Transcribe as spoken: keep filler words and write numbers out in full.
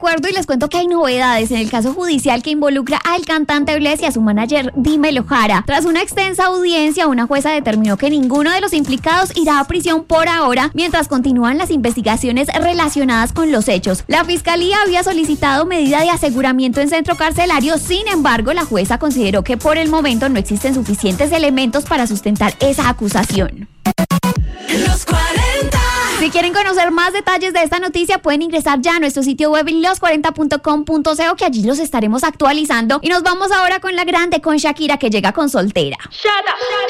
acuerdo y les cuento que hay novedades en el caso judicial que involucra al cantante Bless y a su manager Dímelo Jara. Tras una extensa audiencia, una jueza determinó que ninguno de los implicados irá a prisión por ahora, mientras continúan las investigaciones relacionadas con los hechos. La fiscalía había solicitado medida de aseguramiento en centro carcelario, sin embargo, la jueza consideró que por el momento no existen suficientes elementos para sustentar esa acusación. Los cuarenta. Si quieren conocer más detalles de esta noticia, pueden ingresar ya a nuestro sitio web los cuarenta punto com punto co, que allí los estaremos actualizando. Y nos vamos ahora con la grande, con Shakira, que llega con Soltera. Shut up.